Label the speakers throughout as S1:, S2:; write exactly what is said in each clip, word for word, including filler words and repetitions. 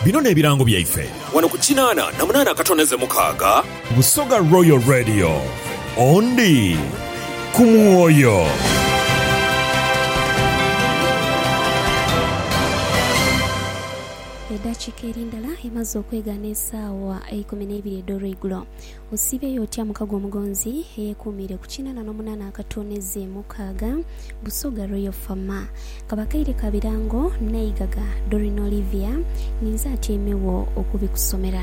S1: bino n'ebirango byaife
S2: wano ku kinaana na munaana akatoneze mukaaga
S1: Busoga Royal Radio ondi ku mwoyo.
S3: Eddakiika erindala emaze okwegaana essaawa ekumi n'ebiri eddoolo eggulo. Osiibyeyo otya mukago omugonzi eyeekuumire ku kinaana n'omunaana akatoneze mukaaga Busoga Royal Farmer. Kabakaire kabirango Naigaga Doreen Olivia ninza atyemewo okubikusomera.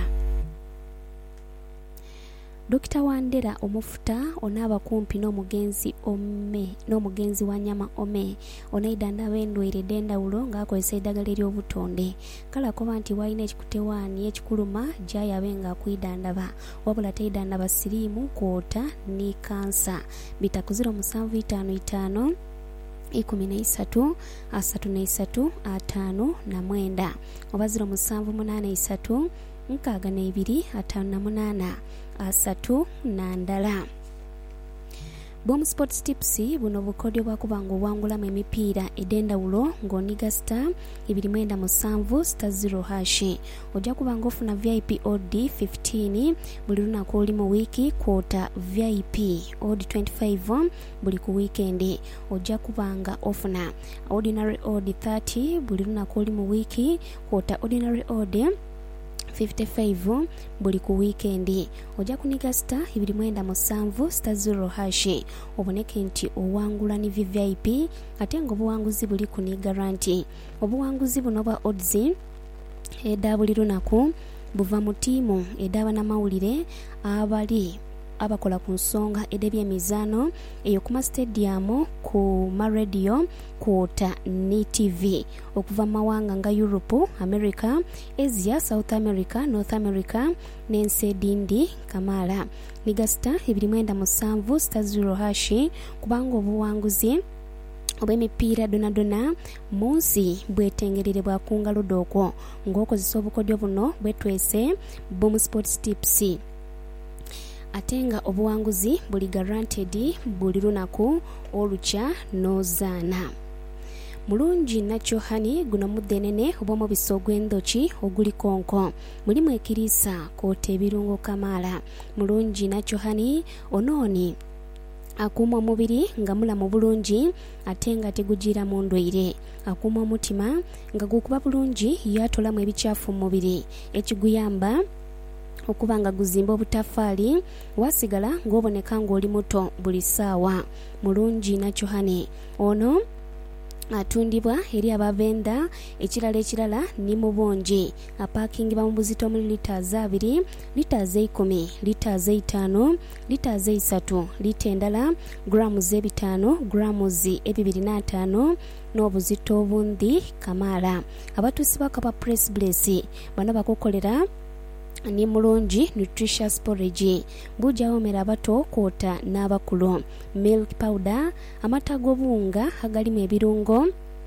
S3: Dokita Wandera omufuta onaaba kumpi n'omugenzi ome n'omugenzi wa nyama ome onaidanda bendwire dendawulo ng'akozesa eddagala ery'obutonde. Kale akoba nti walina ekikutewaani ekikuluma gy'ayabe ng'akwidandaba wabula teidandaba siriimu kwota ne kansa. Bita ku ziro musanvu itaano itaano ikumi na isatu asatu na isatu ataano na mwenda oba ziro musanvu munaana isatu nkaaga n'ebiri ataano na munaana asatu na ndala. Bom Sports Tips buno bukodyo bwakubanga obwangulamu emipiira edendawulo ng'oniga star ibiri mwenda musanvu star zero hashi. Ojja kubanga ofuna V I P odd fifteen buli lunaku oli mu wiiki kwota V I P odd twenty-five buli ku weekend. Ojja kubanga ofuna ordinary odd thirty buli lunaku oli mu wiiki kwota ordinary odd fifty-five buli ku weekend. Ojja kuniga star ibiri mwenda musanvu star zero hashi oboneke nti owangula ni V I P ate ng'obuwanguzi buli kuniga ranti. Obuwanguzi buno bwa odds edda buli lunaku buva mu ttiimu ed'abanamawulire abali abakola ku nsonga ed'ebyemizaano eyo ku stadium ku ma radio kwota ne T V okuva mawanga nga Europe, America, Asia, South America, North America n'ensi edindi kamala. Niga star ibiri mwenda musanvu star zero hashi kubanga obuwanguzi obw'emipiira donadona munsi bwetengerere bwakungaludde okwo ng'okozesa obukodyo buno bwetwese Bom Sports Tips. Atenga obuwanguzi buli guaranteed buli lunaku olukya nozaana. Mulungi Nacho Honey guno muddenene obw'omu biso gw'endoki oguli konko mulimu ekirisa kwota ebirungo kamaala. Mulungi Nacho Honey onooni akuuma omubiri nga mulamu bulungi ate nga tegugira mu ndwaire. Akuuma omutima nga gukuba bulungi yatolamu ebikyafu mu mubiri ekiguyamba okuba nga guzimba obutafaali wasigala ng'oboneka ng'oli muto buli ssaawa. Mulungi Nacho Honey ono atundibwa eri abavenda ekirala ekirala ni mu bungi. Apakingibwa mu buzito muri liters abiri, liters ikumi, liters itaano, liters isatu, lita endala grams ebitaano, grams ebibiri n'ataano n'obuzito obundi kamaala. Abatuusi bakaba press bless bano bakukolera ni mulungi nutritious porridge buja omera abato kwota n'abakulu. Milk powder amata g'obunga agalimu ebirungo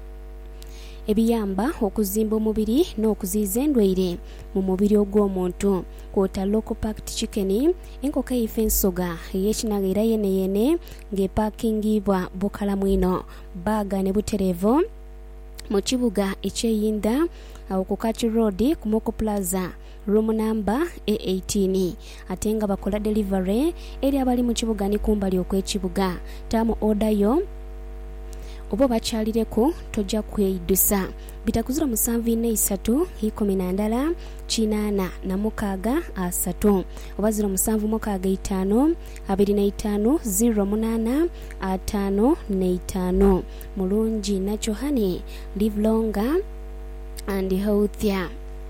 S3: ebiyamba okuzimba omubiri n'okuziiza endwaire mu mubiri ogw'omuntu kwota local packed chicken enkoko eife ensoga ey'ekinaga era yeneyene ng'epakingibwa bukala mwino baga ne buterevo mu kibuga ekyeyinda awo ku Kachi Road ku Moko Plaza room number A eighteen. Ate nga bakola delivery eri abali mu kibuga ni kumbali okw'ekibuga. Tamu order yo obo bakyalireko tojja kweyidusa. Bitakuzira musanvu ine isatu ikumi na ndala kinaana na mukaaga asatu oba ziro musanvu mukaaga itaano abiri na itaano ziro munaana ataano ne itaano. Mulungi Nacho Honey live longer and healthier.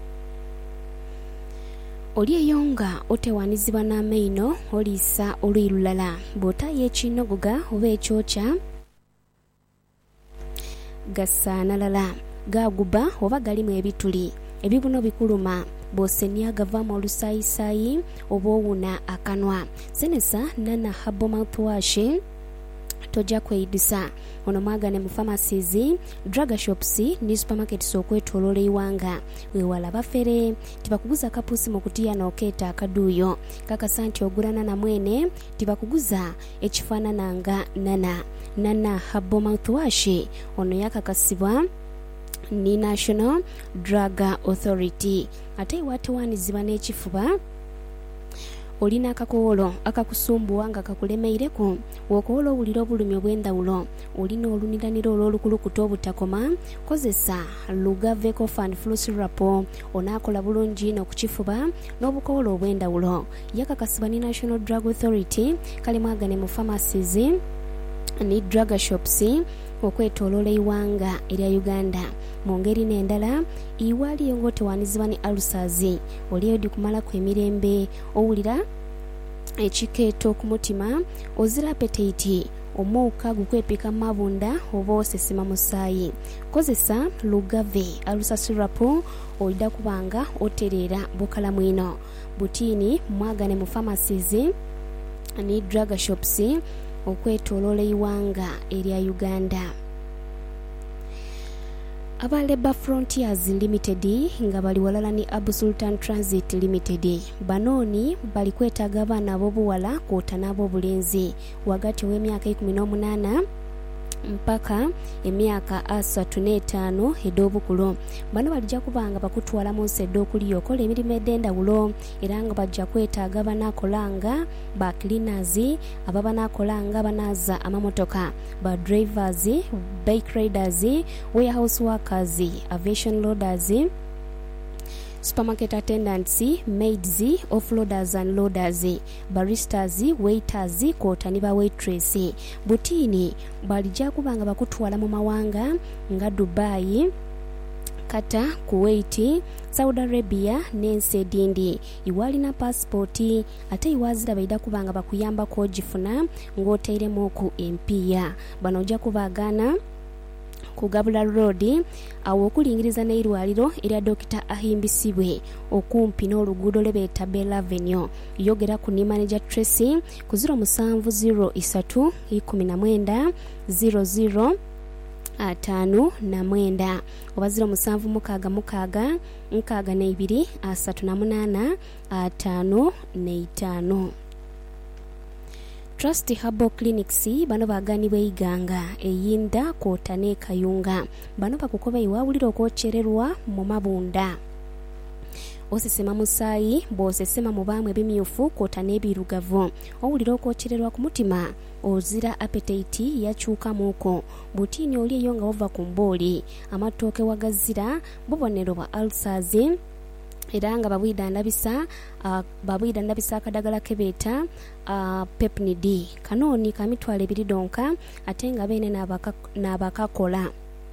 S3: Oli eyonga otewanizibwa n'amaino oliisa olwilulala bw'ota y'ekinogoga oba ekyokya gasaanalala gaguba oba galimu ebituli ebibuno bikuluma bw'osenya gavaamu olusaayisayi oba owuna akanwa. Senesa Nana Herbal Mouthwash tojja kweyidusa. Ono mwagane mu pharmacies, drug shops ne supermarkets okwetoloola iwanga. Weewala bafere tibakuguza kapusi mu kutiya n'okeeta akaduuyo. Kakasa nti ogula Nana mwene tibakuguza ekifaanana nga Nana. Nana Herbal Mouthwash ono yakakasibwa ni National Drug Authority. Ate iwatiwanizibwa n'ekifuba olina akakoolo akakusumbuwa nga kakulemeireko wokoolo owulira obulumi obw'endawulo olina oluniraniro olw'olukulukuta obutakoma kozesa Lugave Cough and Flu Syrup onaakola bulungi n'okukifuba n'obukoolo obw'endawulo yakakasibwa ni National Drug Authority kalimwagane mu pharmacies ni drug shops okwetoloola iwanga erya Uganda. Mu ngeri n'endala iwaliyo ng'otewanizibwa ni ulcers oliyo di kumala kw'emirembe owulira ekikeeto ku mutima ozira appetite omuuka gukwepika mu mabunda oba osesema musaayi kozesa Lugave Ulcer Syrup olida kubanga otereera bukala mwino butini mwagane mu pharmacies ni drug shops okwetoloola iwanga erya Uganda. Aba Labour Frontiers Limited nga bali walala ni Abu Sultan Transit Limited banoni bali kwetaaga abaana ab'obuwala kwota n'ab'obulenzi wagati w'emyaka ikumi n'omunaana mpaka emyaka asatu n'etaano ed'obukulu. Bano balijja kubanga bakutwala mu nsi ed'okuliyo okola emirimu ed'endawulo era nga bajja kwetaaga banaakolanga ba cleaners aba banaakolanga banaaza amamotoka ba drivers, bike riders, warehouse workers, aviation loaders, supermarket attendants, maids, offloaders and loaders, baristas, waiters, kwota ni ba waitress. Butini balijja kubanga bakutwala mu mawanga nga Dubai, Qatar, Kuwait, Saudi Arabia n'ensi edindi. Iwalina passport ate iwazira baida kubanga bakuyamba kogifuna ng'oteiremu ku empiya. Bano ojja kubagana ku Gabula Road awo okulingiriza n'eirwaliro erya Doctor Ahimbisibwe okumpi n'oluguudo lw'ebeeta Bella Avenue. Yogera ku ni manager Tracy ku zero seven zero three one nine zero zero atano na mwenda oba zero musanvu mukaaga mukaaga nkaaga n'ebiri asatu na munaana atano n'etaano. Trust Herbal Clinics bano baganibwa iganga eyinda kwota ne kayunga bano bakukoba iwawulira okwokyererwa mu mabunda osesema musaayi bw'osesema mu bamwe ebimyufu kwota n'ebirugavu owulira okwokyererwa ku mutima ozira appetite yakyuka muko butini oli eyo nga wova ku mbooli amatooke wagazira bubonero bwa ulcers era nga babwida ndabisa uh, babwida ndabisa akadagala kebeeta uh, pepnid kanoni ka mitwalo ebiri donka ate nga bene n'abakakola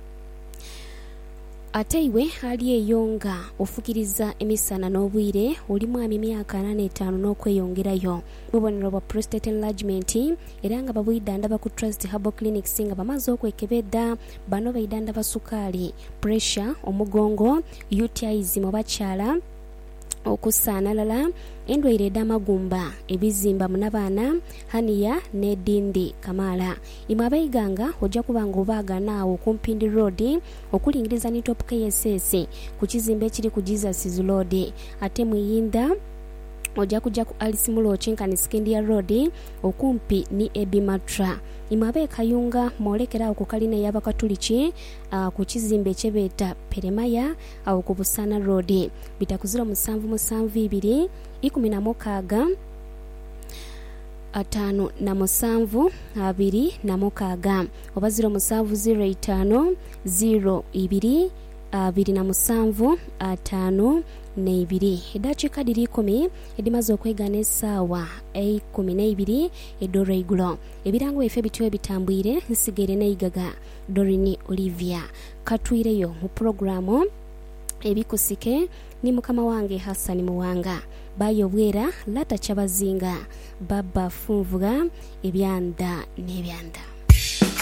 S3: ate iwe ali eyo nga ofukiriza emisana n'obwire oli mwami myaka ana n'etaano n'okweyongerayo bubonero bwa prostate enlargement era nga babwida ndaba ku Trust Herbal Clinics nga bamaze okwekebedda bano baida ndaba sukaali pressure omugongo U T Is mu bakyala okusaanalala endwaire ed'amagumba ebizimba mu n'abaana haniya n'edindi kamaala imwe abayiganga ojja kubanga obaaganaawo ku Mpindi Road okulingiriza ni Top K S S ku kizimbe ekiri ku Jesus Road ate muyinda ojja kujja ku Alice Mulochi nkani Skindia Road okumpi ni Ebimatra imwe abeekayunga mwolekera ku kalina y'abakatuliki uh, ku kizimbe ekyebeeta Peremaya awo ku Busana Road bitakuzira musanvu musanvu ibiri ikumi na mukaaga atano na musanvu abiri na mukaaga oba zero musanvu zero itaano zero ibiri abiri na musanvu atano n'ebiri eddakiika diri ikumi edimaze okwegana essaawa ikumi n'ebiri edora igulo ebirango efe bityo ebitambwire nsigere neigaga Dorini Olivia katwireyo mu programu ebikusike ni mukama wange Hassan Muwanga bayo bwera lata kyabazinga baba funvuga ebyanda n'ebyanda.